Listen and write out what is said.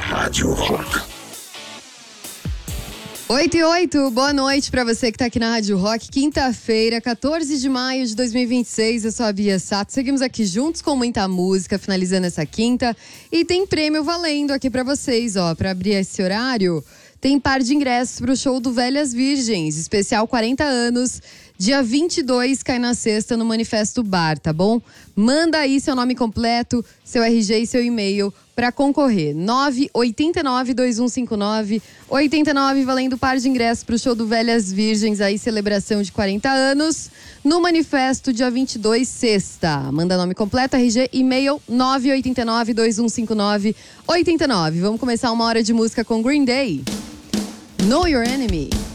Rádio Rock. 8 boa noite pra você que tá aqui na Rádio Rock. Quinta-feira, 14 de maio de 2026, eu sou a Bia Sato. Seguimos aqui juntos com muita música, finalizando essa quinta. E tem prêmio valendo aqui pra vocês, ó. Pra abrir esse horário, tem par de ingressos pro show do Velhas Virgens, especial 40 anos. Dia 22, cai na sexta no Manifesto Bar, tá bom? Manda aí seu nome completo, seu RG e seu e-mail para concorrer. 989-2159-89, valendo par de ingressos pro show do Velhas Virgens, aí celebração de 40 anos, no Manifesto, dia 22, sexta. Manda nome completo, RG, e-mail, 989-2159-89. Vamos começar uma hora de música com Green Day. Know Your Enemy.